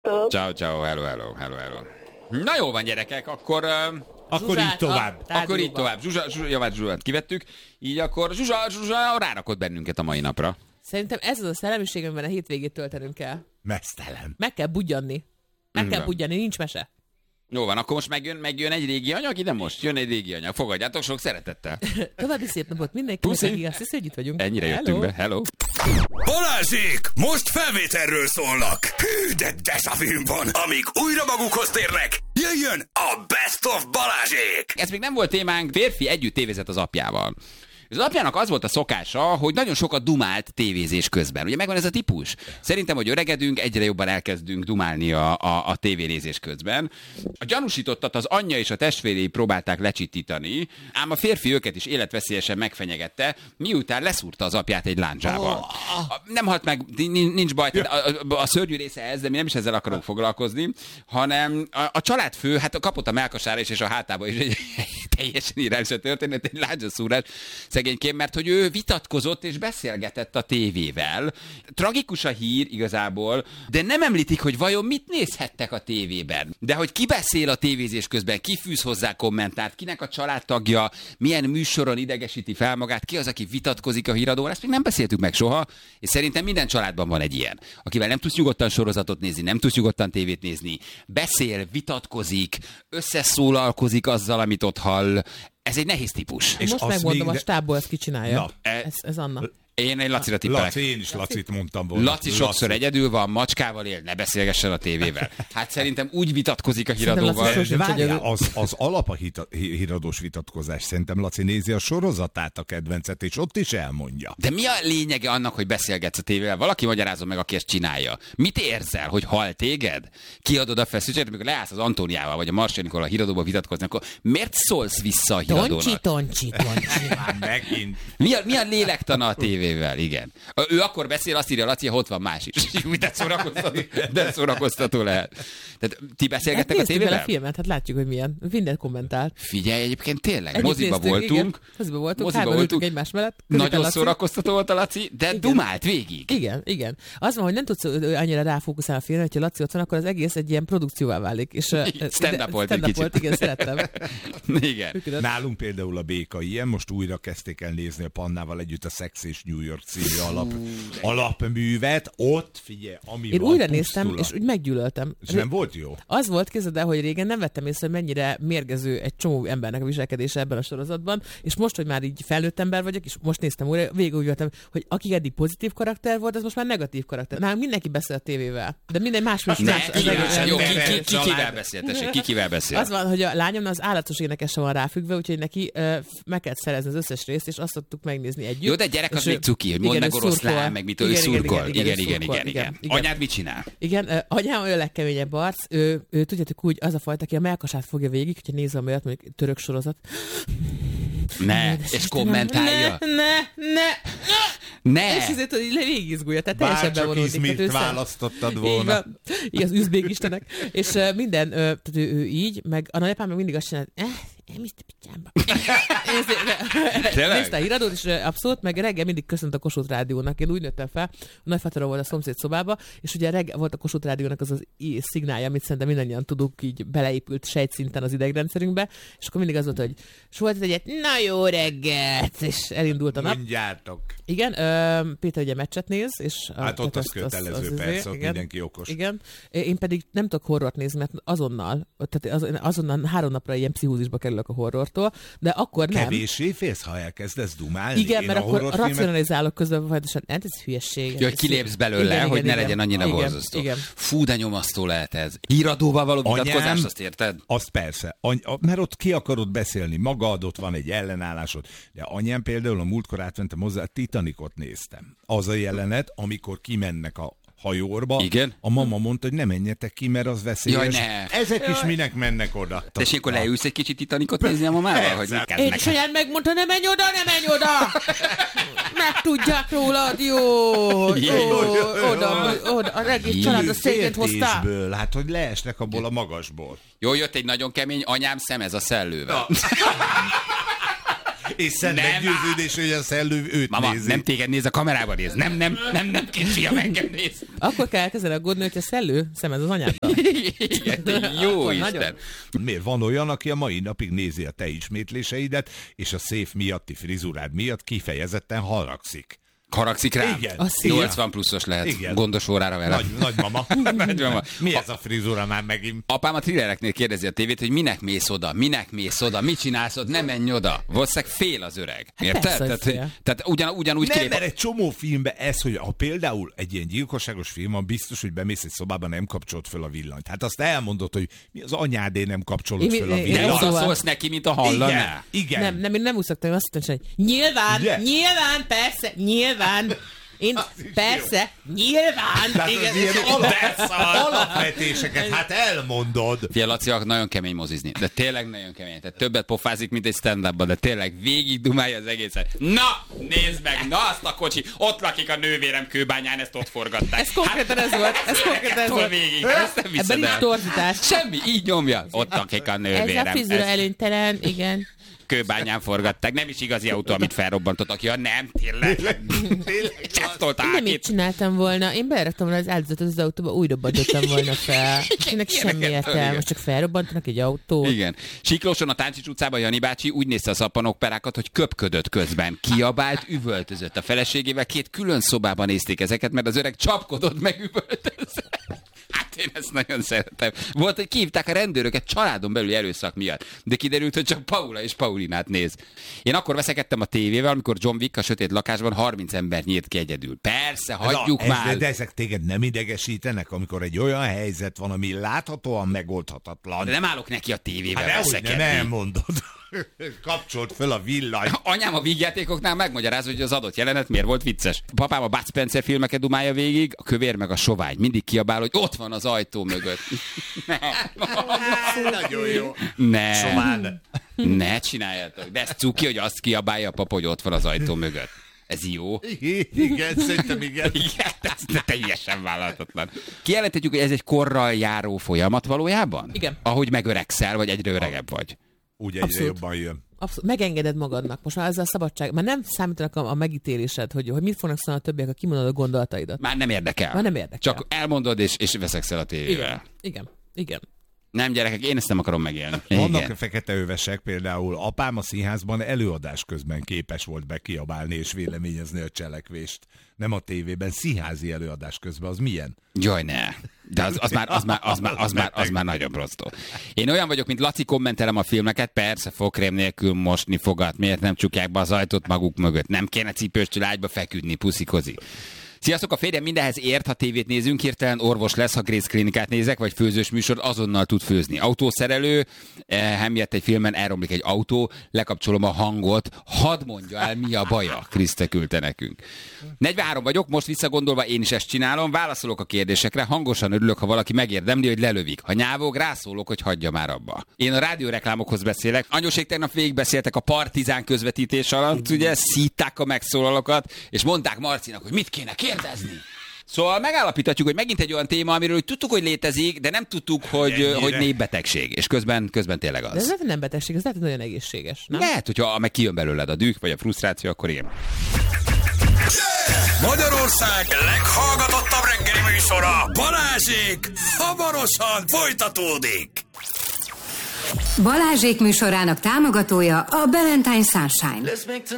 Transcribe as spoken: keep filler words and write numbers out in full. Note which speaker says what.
Speaker 1: Sziasztok!
Speaker 2: Ciao, ciao, hello, hello, hello, hello. Na jó van, gyerekek, akkor... Uh,
Speaker 3: akkor
Speaker 2: Zsuzsát,
Speaker 3: így tovább.
Speaker 2: A, akkor így tovább. Zsuzsa, Zsuzsa, javát Zsuzsát kivettük, így akkor Zsuzsa, Zsuzsa rárakott bennünket a mai napra.
Speaker 4: Szerintem ez az a szellemiség, amiben a hétvégét töltenünk kell.
Speaker 3: Mesztelen.
Speaker 4: Meg kell budjanni. Meg kell
Speaker 2: Igen.
Speaker 4: budjanni, nincs mese.
Speaker 2: Jó van, akkor most megjön, megjön egy régi anyag, ide most jön egy régi anyag. Fogadjátok sok szeretettel.
Speaker 4: További szép napot mindenkinek,
Speaker 2: Puszi.
Speaker 4: aki azt hiszi, hogy itt vagyunk.
Speaker 2: Ennyire
Speaker 4: Hello.
Speaker 2: jöttünk be. Hello.
Speaker 5: Balázsék! Most felvételről szólnak! Hű, de desafilm van! Amíg újra magukhoz térnek, jöjjön a Best of Balázsék!
Speaker 2: Ez még nem volt témánk, férfi együtt tévézett az apjával. És az apjának az volt a szokása, hogy nagyon sokat dumált tévézés közben. Ugye megvan ez a típus? Szerintem, hogy öregedünk, egyre jobban elkezdünk dumálni a, a, a tévénézés közben. A gyanúsítottat az anyja és a testvéréi próbálták lecsitítani, ám a férfi őket is életveszélyesen megfenyegette, miután leszúrta az apját egy lándzsával. Oh. Nem halt meg, nincs baj, a, a, a szörnyű része ez, de mi nem is ezzel akarunk foglalkozni, hanem a, a családfő, hát kapott a mellkasára is és a hátába is egy teljesen irányos történet, egy lándzsaszúrás szegényként, mert hogy ő vitatkozott és beszélgetett a tévével. Tragikus a hír igazából, de nem említik, hogy vajon mit nézhettek a tévében. De hogy ki beszél a tévézés közben, ki fűz hozzá kommentárt, kinek a családtagja, milyen műsoron idegesíti fel magát, ki az, aki vitatkozik a híradóval, ezt még nem beszéltük meg soha, és szerintem minden családban van egy ilyen, akivel nem tudsz nyugodtan sorozatot nézni, nem tudsz nyugodtan tévét nézni, beszél, vitatkozik, összeszólalkozik azzal, amit ott hall. Ez egy nehéz típus.
Speaker 4: És most megmondom,
Speaker 3: még...
Speaker 4: a stábból ezt ki csinálja.
Speaker 3: Na.
Speaker 4: Ez, ez Anna.
Speaker 2: Én egy Lacira tippelek.
Speaker 3: Laci, én is Lacit mondtam volna.
Speaker 2: Laci sokszor
Speaker 3: Laci.
Speaker 2: egyedül van, macskával él, ne beszélgessen a tévével. Hát szerintem úgy vitatkozik a híradóval.
Speaker 3: De várjál, az, az alap a hita, híradós vitatkozás. Szerintem Laci nézi a sorozatát, a kedvencet, és ott is elmondja.
Speaker 2: De mi a lényege annak, hogy beszélgetsz a tévével? Valaki magyarázza meg, aki ezt csinálja. Mit érzel, hogy hal téged? Kiadod a feszültséget, amikor leállsz az Antóniával, vagy a Marsianikol a híradóba vitatkozni, akkor miért szólsz vissza a híradónak?
Speaker 4: Toncsi, toncsi, toncsi.
Speaker 3: Már megint.
Speaker 2: Mi a, mi a lélektana a tévével? Igen. Ő akkor beszél, azt írja Laci, ott van más is. Úgy, de szórakoztató, de szórakoztató lehet. Tehát ti beszélgettek
Speaker 4: hát
Speaker 2: a tévével?
Speaker 4: a filmet, hát látjuk, hogy milyen. Mindent kommentált.
Speaker 2: Figyelj, egyébként tényleg,
Speaker 4: Együtt
Speaker 2: moziba
Speaker 4: néztünk,
Speaker 2: voltunk.
Speaker 4: Igen. Moziba voltunk,
Speaker 2: moziba
Speaker 4: hárman
Speaker 2: voltunk.
Speaker 4: ültünk egymás mellett.
Speaker 2: Nagyon
Speaker 4: Laci.
Speaker 2: szórakoztató volt a Laci, de
Speaker 4: Igen.
Speaker 2: dumált végig.
Speaker 4: Igen, igen. Az van, hogy nem tudsz annyira ráfókuszálni a filmre, hogyha Laci ott van, akkor az egész egy ilyen produkcióvá válik. És
Speaker 2: stand-up volt egy
Speaker 4: stand-up volt, igen, szerettem.
Speaker 2: Igen.
Speaker 4: Működött.
Speaker 3: Nálunk például a Béka ilyen, most újra kezdték el nézni a Pannával együtt a Sex és New York című alap, alapművet. Ott, figyelj, ami
Speaker 4: Én
Speaker 3: van,
Speaker 4: újra
Speaker 3: pusztula.
Speaker 4: néztem, és úgy meggyűlöltem.
Speaker 3: És nem volt jó?
Speaker 4: Az volt, képzeld el, hogy régen nem vettem észre, hogy mennyire mérgező egy csomó embernek a viselkedése ebben a sorozatban, és most, hogy már így felnőtt ember vagyok, és most néztem újra, végig úgy voltam, hogy aki eddig pozitív karakter volt, az most már negatív karakter. Nálunk mindenki beszél a tévével, de minden más más.
Speaker 2: Ne,
Speaker 4: más
Speaker 2: ki,
Speaker 4: az
Speaker 2: jó, ki,
Speaker 4: egész-
Speaker 2: ki, ki, kivel beszél, tessék, ki kivel beszél?
Speaker 4: Az van, hogy a lányom az állatos énekesen van ráfüggve, úgyhogy neki uh, meg kellett szerezni az összes részt, és azt tudtuk megnézni együtt.
Speaker 2: Jó, de gyerek az
Speaker 4: És
Speaker 2: még
Speaker 4: ő-
Speaker 2: cuki, hogy mondd
Speaker 4: igen,
Speaker 2: meg
Speaker 4: ő
Speaker 2: oroszlán,
Speaker 4: szurkol.
Speaker 2: meg mit ő
Speaker 4: Igen, igen,
Speaker 2: szurkol.
Speaker 4: igen,
Speaker 2: Igen,
Speaker 4: ő
Speaker 2: igen,
Speaker 4: szurkol,
Speaker 2: igen, igen.
Speaker 4: igen.
Speaker 2: Anyád mit csinál?
Speaker 4: Igen, uh, anyám olyan legkeményebb arc, ő, ő tudjátok úgy, az a fajta, aki a melkasát fogja végig, hogyha nézem olyat, mondjuk török sorozat.
Speaker 2: Ne,
Speaker 4: Édes
Speaker 2: és
Speaker 4: Istenem,
Speaker 2: kommentálja.
Speaker 4: Ne, ne, ne.
Speaker 2: Ne!
Speaker 4: És ezért, hogy végigizgulja, tehát teljesen
Speaker 3: Bárcsak
Speaker 4: bevonódik.
Speaker 3: Izmit
Speaker 4: Tehát ő szem-
Speaker 3: választottad
Speaker 4: Így
Speaker 3: volna.
Speaker 4: van. Igen, az üzbék istenek. És uh, minden, uh, tehát ő, ő így, meg a nagyapám meg mindig azt csinál, eh, én mit a pityámba.
Speaker 2: Tényleg?
Speaker 4: Nézte a híradót, és uh, abszolút, meg reggel mindig köszönt a Kossuth Rádiónak. Én úgy nőttem fel, a nagyfaterom volt a szomszéd szobába, és ugye reggel volt a Kossuth Rádiónak az az i- szignálja, amit szerintem mindannyian tudunk, így beleépült sejtszinten az idegrendszerünkbe, és akkor mindig az volt, hogy és volt egyet, na jó reggelt, és elindult a nap.
Speaker 3: Mondjátok.
Speaker 4: Igen, ö, Péter ugye meccset néz, és...
Speaker 3: Hát ott az kötelező, persze, ott
Speaker 4: igen,
Speaker 3: mindenki okos.
Speaker 4: Igen, én pedig nem tudok horrort nézni, mert azonnal, tehát az, azonnal három napra ilyen pszichózisba kerülök a horrortól, de akkor nem.
Speaker 3: Kevéssé félsz, ha elkezdesz dumálni?
Speaker 4: Igen,
Speaker 3: Én
Speaker 4: mert
Speaker 3: a
Speaker 4: akkor
Speaker 3: horrorfilmet-
Speaker 4: racionalizálok közben, folyamatosan, hát ez hülyesség.
Speaker 2: Ja, hogy kilépsz belőle,
Speaker 4: Igen,
Speaker 2: hogy
Speaker 4: igen,
Speaker 2: ne
Speaker 4: igen.
Speaker 2: legyen annyira
Speaker 4: Igen,
Speaker 2: borzasztó.
Speaker 4: igen.
Speaker 2: Fú, de nyomasztó lehet ez. Híradóval való
Speaker 3: Anyám-
Speaker 2: vitatkozás, azt érted?
Speaker 3: Azt persze, Any- a- mert ott ki akarod beszélni magad, ott van egy ellenállásod. De anyám például a múltkor átmentem hozzá, Titanicot néztem. Az a jelenet, amikor kimennek a hajóba,
Speaker 2: Igen?
Speaker 3: a mama mondta, hogy ne menjetek ki, mert az veszélyes.
Speaker 2: Jaj, ne.
Speaker 3: Ezek is minek mennek oda?
Speaker 2: De és akkor leülsz egy kicsit Titanicot nézni a mamával? Hogy mit
Speaker 4: Én is anyád megmondta, ne menj oda, ne menj oda! Megtudják rólad, jó!
Speaker 2: Jó,
Speaker 4: Jó,
Speaker 3: jó,
Speaker 4: oda, oda, a egész család a szégent hoztál.
Speaker 3: Féltésből, hát hogy leesnek abból a magasból.
Speaker 2: Jó, jött egy nagyon kemény anyám szem ez a szellővel.
Speaker 3: És szent
Speaker 2: Nem
Speaker 3: meggyőződés, hogy a szellő őt
Speaker 2: Mama,
Speaker 3: nézi.
Speaker 2: nem téged néz, a kamerába néz. Nem, nem, nem, nem kisfiam, engem néz.
Speaker 4: Akkor kell elkezdeni aggódni, hogyha szellő szemed az anyáddal.
Speaker 2: Jó
Speaker 4: Akkor
Speaker 2: Isten.
Speaker 4: nagyon.
Speaker 3: Miért van olyan, aki a mai napig nézi a te ismétléseidet, és a szép miatti frizurád miatt kifejezetten haragszik?
Speaker 2: Haragszik rám?
Speaker 3: Igen.
Speaker 4: A szíja.
Speaker 2: nyolcvan pluszos lehet.
Speaker 3: Igen.
Speaker 2: Gondos órára vele.
Speaker 3: Nagy, nagymama.
Speaker 2: Nagymama.
Speaker 3: Mi ez a frizura már megint?
Speaker 2: Apám a thrillereknél kérdezi a tévét, hogy minek mész oda, minek mész oda, mit csinálsz ott, ne menj oda. Valószínűleg fél az öreg. Érted?
Speaker 4: persze, hogy
Speaker 2: Tehát,
Speaker 4: fél.
Speaker 2: tehát ugyan, ugyanúgy
Speaker 3: Nem,
Speaker 2: kilép...
Speaker 3: mert egy csomó filmben ez, hogy ha például egy ilyen gyilkosságos film van, biztos, hogy bemész egy szobába, nem kapcsolod föl a villanyt. Hát azt elmondod, hogy mi az anyádé nem kapcsolod
Speaker 4: Én-
Speaker 3: föl a
Speaker 4: én-
Speaker 2: De
Speaker 4: én-
Speaker 3: villanyt.
Speaker 2: oda
Speaker 4: Szóval-
Speaker 2: szólsz neki, mint a
Speaker 3: Igen,
Speaker 2: hallaná.
Speaker 3: igen.
Speaker 4: Nem, nem, én nem úgy szoktam, azt mondtam, hogy nyilván,
Speaker 3: Ugye?
Speaker 4: nyilván, persze, nyilván. Én, persze, nyilván.
Speaker 3: Tehát
Speaker 4: Igen,
Speaker 3: az ilyen
Speaker 4: és-
Speaker 3: alap, alapvetéseket, hát elmondod.
Speaker 2: Fia, Laci nagyon kemény mozizni, de tényleg nagyon kemény. Tehát többet pofázik, mint egy stand-upban, de tényleg végig dumálja az egészet. Na, nézd meg, na azt a kocsi, ott lakik a nővérem Kőbányán, ezt ott forgatták.
Speaker 4: Ez konkrétan ez volt, ez konkrétan ez volt.
Speaker 2: Végig, ezt nem
Speaker 4: Ebben
Speaker 2: viszed
Speaker 4: nincs
Speaker 2: el.
Speaker 4: torzítás.
Speaker 2: Semmi, így nyomja. Ott lakik a
Speaker 4: Ez
Speaker 2: nővérem.
Speaker 4: a frizura
Speaker 2: Ezt
Speaker 4: előnytelen, igen.
Speaker 2: Kőbányán forgatták. Nem is igazi autó, amit felrobbantottak. Ja, nem, tényleg. Csasztolták
Speaker 4: Nem így
Speaker 2: itt.
Speaker 4: csináltam volna. Én beraktam volna az áldozatot az autóba, úgy robbantottam volna fel. Ennek semmi
Speaker 2: ilyeneket,
Speaker 4: értelme.
Speaker 2: igen.
Speaker 4: Most csak felrobbantanak egy autót.
Speaker 2: Igen. Siklóson a Táncsics utcában Jani bácsi úgy nézte a szappanopperákat, hogy köpködött közben. Kiabált, üvöltözött. A feleségével két külön szobában nézték ezeket, mert az öreg csapkodott meg üvöltözött. Hát én ezt nagyon szeretem. Volt, hogy kihívták a rendőröket családon belüli erőszak miatt, de kiderült, hogy csak Paula és Paulinát néz. Én akkor veszekedtem a tévével, amikor John Wick a sötét lakásban harminc ember nyírt ki egyedül. Persze, hagyjuk
Speaker 3: Na,
Speaker 2: már.
Speaker 3: Ez, de ezek téged nem idegesítenek, amikor egy olyan helyzet van, ami láthatóan megoldhatatlan.
Speaker 2: De nem állok neki a tévével
Speaker 3: Hát dehogy
Speaker 2: veszekedni.
Speaker 3: nem, nem mondod. Kapcsolt föl a villany.
Speaker 2: Anyám a vígjátékoknál megmagyarázza, hogy az adott jelenet miért volt vicces. Papám a Bud Spencer filmeket dumálja végig, a kövér meg a sovány. Mindig kiabál, hogy ott van az ajtó mögött.
Speaker 3: Nagyon jó.
Speaker 2: Ne,
Speaker 3: Somán.
Speaker 2: ne csináljátok. De ez cuki, hogy azt kiabálja a papa, hogy ott van az ajtó mögött. Ez jó.
Speaker 3: Igen, szerintem igen.
Speaker 2: Igen, ez teljesen vállalhatatlan. Kijelenthetjük, hogy ez egy korral járó folyamat valójában?
Speaker 4: Igen.
Speaker 2: Ahogy megöregszel, vagy egyre öregebb vagy.
Speaker 3: Úgy egyre
Speaker 4: Abszolút.
Speaker 3: jobban jön.
Speaker 4: Abszolút, megengeded magadnak. Most már ezzel a szabadság. Már nem számítanak a, a megítélésed, hogy, hogy mit fognak szólni a többiek, ha kimondod a gondolataidat.
Speaker 2: Már nem érdekel.
Speaker 4: Már nem érdekel.
Speaker 2: Csak elmondod, és, és veszekszel a tévével.
Speaker 4: Igen. Igen. Igen.
Speaker 2: Nem, gyerekek, én ezt nem akarom megélni.
Speaker 3: Vannak
Speaker 2: Igen.
Speaker 3: fekete övesek, például apám a színházban előadás közben képes volt bekiabálni és véleményezni a cselekvést. Nem a tévében, színházi előadás közben. Az milyen?
Speaker 2: Jaj, ne. De az, az, már, az, már, az, már, az, már, az már nagyon prostó. Én olyan vagyok, mint Laci, kommentelem a filmeket, persze fogkrém nélkül mosni fogat, miért nem csukják be az ajtót maguk mögött, nem kéne cipőstől ágyba feküdni, puszikozik. Sziasztok, a férjem mindenhez ért, ha tévét nézünk, hirtelen orvos lesz, ha Grace Klinikát nézek, vagy főzős műsor, azonnal tud főzni. Autószerelő, eh, miatt egy filmben elromlik egy autó, lekapcsolom a hangot, hadd mondja el, mi a baja, Kriszte küldte nekünk. negyvenhárom vagyok, most visszagondolva én is ezt csinálom, válaszolok a kérdésekre, hangosan örülök, ha valaki megérdemli, hogy lelövik. Ha nyávog, rászólok, hogy hagyja már abba. Én a rádióreklámokhoz beszélek. Anyósék tegnap végig beszéltek a Partizán közvetítés alatt, ugye, szítták a megszólalókat, és mondták Marcinak, hogy mit kéne kérdezni. Szóval megállapíthatjuk, hogy megint egy olyan téma, amiről hogy tudtuk, hogy létezik, de nem tudtuk, hogy,
Speaker 3: Ennyire.
Speaker 2: hogy népbetegség. És közben, közben tényleg
Speaker 4: De ez
Speaker 2: az.
Speaker 4: lehet, hogy nem betegség, ez lehet, hogy nagyon egészséges. Nem?
Speaker 2: Lehet, hogyha meg kijön belőled a düh, vagy a frusztráció, akkor igen.
Speaker 5: Magyarország leghallgatottabb reggeli műsora, Balázsék, hamarosan folytatódik.
Speaker 1: Balázsék műsorának támogatója a Valentine Sunshine.